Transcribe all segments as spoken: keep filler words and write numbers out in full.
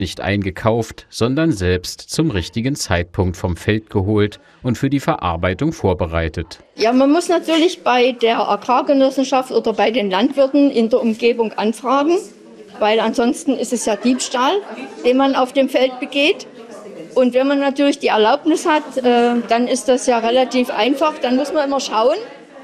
nicht eingekauft, sondern selbst zum richtigen Zeitpunkt vom Feld geholt und für die Verarbeitung vorbereitet. Ja, man muss natürlich bei der Agrargenossenschaft oder bei den Landwirten in der Umgebung anfragen, weil ansonsten ist es ja Diebstahl, den man auf dem Feld begeht. Und wenn man natürlich die Erlaubnis hat, äh, dann ist das ja relativ einfach. Dann muss man immer schauen,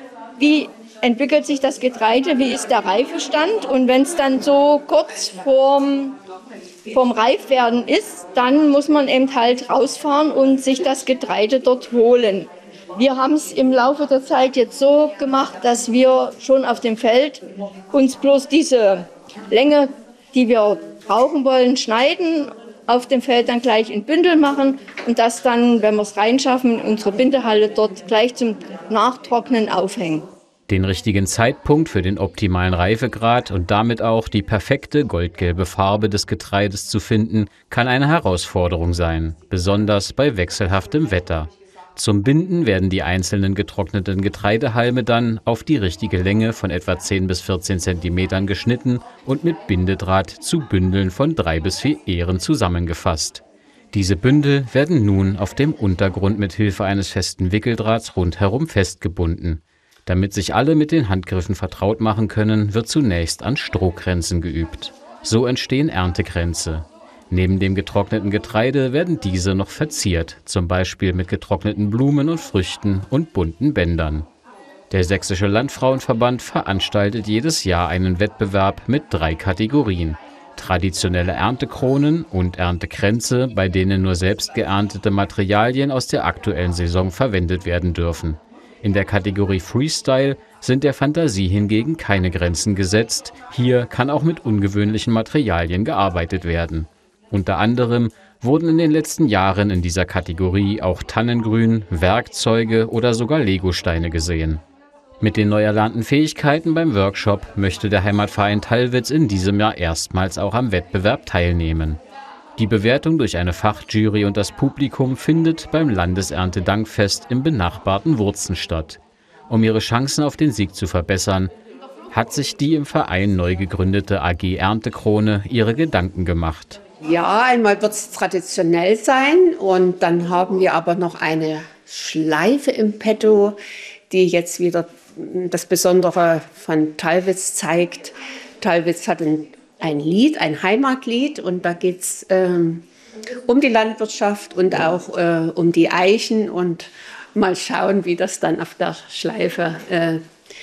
wie entwickelt sich das Getreide, wie ist der Reifestand. Und wenn es dann so kurz vorm, vorm Reifwerden ist, dann muss man eben halt rausfahren und sich das Getreide dort holen. Wir haben es im Laufe der Zeit jetzt so gemacht, dass wir schon auf dem Feld uns bloß diese Länge, die wir brauchen wollen, schneiden, auf dem Feld dann gleich in Bündel machen und das dann, wenn wir es reinschaffen, in unsere Bindehalle dort gleich zum Nachtrocknen aufhängen. Den richtigen Zeitpunkt für den optimalen Reifegrad und damit auch die perfekte goldgelbe Farbe des Getreides zu finden, kann eine Herausforderung sein, besonders bei wechselhaftem Wetter. Zum Binden werden die einzelnen getrockneten Getreidehalme dann auf die richtige Länge von etwa zehn bis vierzehn Zentimetern geschnitten und mit Bindedraht zu Bündeln von drei bis vier Ähren zusammengefasst. Diese Bündel werden nun auf dem Untergrund mit Hilfe eines festen Wickeldrahts rundherum festgebunden. Damit sich alle mit den Handgriffen vertraut machen können, wird zunächst an Strohkränzen geübt. So entstehen Erntekränze. Neben dem getrockneten Getreide werden diese noch verziert, zum Beispiel mit getrockneten Blumen und Früchten und bunten Bändern. Der Sächsische Landfrauenverband veranstaltet jedes Jahr einen Wettbewerb mit drei Kategorien: traditionelle Erntekronen und Erntekränze, bei denen nur selbst geerntete Materialien aus der aktuellen Saison verwendet werden dürfen. In der Kategorie Freestyle sind der Fantasie hingegen keine Grenzen gesetzt. Hier kann auch mit ungewöhnlichen Materialien gearbeitet werden. Unter anderem wurden in den letzten Jahren in dieser Kategorie auch Tannengrün, Werkzeuge oder sogar Legosteine gesehen. Mit den neu erlernten Fähigkeiten beim Workshop möchte der Heimatverein Tallwitz in diesem Jahr erstmals auch am Wettbewerb teilnehmen. Die Bewertung durch eine Fachjury und das Publikum findet beim Landeserntedankfest im benachbarten Wurzen statt. Um ihre Chancen auf den Sieg zu verbessern, hat sich die im Verein neu gegründete A G Erntekrone ihre Gedanken gemacht. Ja, einmal wird es traditionell sein und dann haben wir aber noch eine Schleife im Petto, die jetzt wieder das Besondere von Tallwitz zeigt. Tallwitz hat ein, ein Lied, ein Heimatlied und da geht es ähm, um die Landwirtschaft und auch äh, um die Eichen und mal schauen, wie das dann auf der Schleife äh,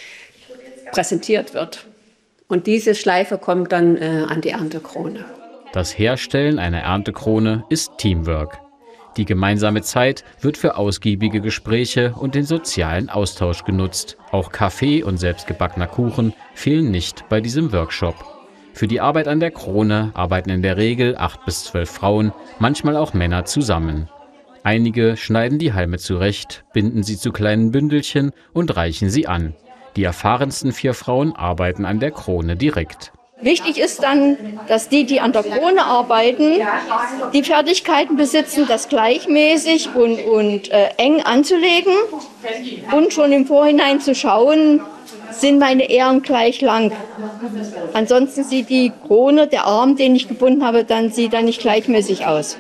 präsentiert wird. Und diese Schleife kommt dann äh, an die Erntekrone. Das Herstellen einer Erntekrone ist Teamwork. Die gemeinsame Zeit wird für ausgiebige Gespräche und den sozialen Austausch genutzt. Auch Kaffee und selbstgebackener Kuchen fehlen nicht bei diesem Workshop. Für die Arbeit an der Krone arbeiten in der Regel acht bis zwölf Frauen, manchmal auch Männer zusammen. Einige schneiden die Halme zurecht, binden sie zu kleinen Bündelchen und reichen sie an. Die erfahrensten vier Frauen arbeiten an der Krone direkt. Wichtig ist dann, dass die, die an der Krone arbeiten, die Fertigkeiten besitzen, das gleichmäßig und, und äh, eng anzulegen und schon im Vorhinein zu schauen, sind meine Ähren gleich lang. Ansonsten sieht die Krone, der Arm, den ich gebunden habe, dann sieht dann nicht gleichmäßig aus.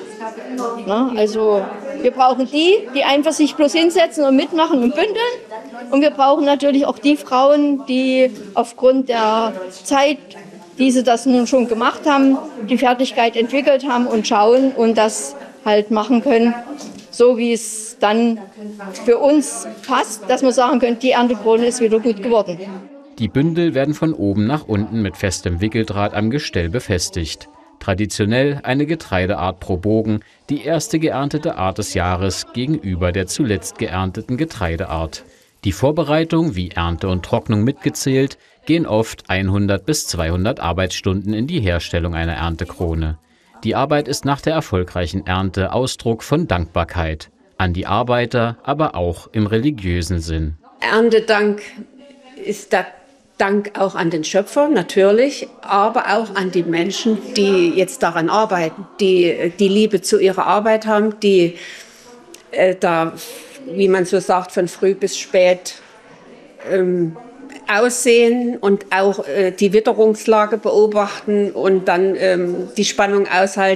Na, also wir brauchen die, die einfach sich bloß hinsetzen und mitmachen und bündeln. Und wir brauchen natürlich auch die Frauen, die aufgrund der Zeit, die sie das nun schon gemacht haben, die Fertigkeit entwickelt haben und schauen und das halt machen können, so wie es dann für uns passt, dass wir sagen können, die Erntekrone ist wieder gut geworden. Die Bündel werden von oben nach unten mit festem Wickeldraht am Gestell befestigt. Traditionell eine Getreideart pro Bogen, die erste geerntete Art des Jahres gegenüber der zuletzt geernteten Getreideart. Die Vorbereitung, wie Ernte und Trocknung mitgezählt, gehen oft hundert bis zweihundert Arbeitsstunden in die Herstellung einer Erntekrone. Die Arbeit ist nach der erfolgreichen Ernte Ausdruck von Dankbarkeit. An die Arbeiter, aber auch im religiösen Sinn. Erntedank ist der Dank auch an den Schöpfer, natürlich, aber auch an die Menschen, die jetzt daran arbeiten, die die Liebe zu ihrer Arbeit haben, die äh, da, wie man so sagt, von früh bis spät ähm, aussehen und auch äh, die Witterungslage beobachten und dann ähm, die Spannung aushalten.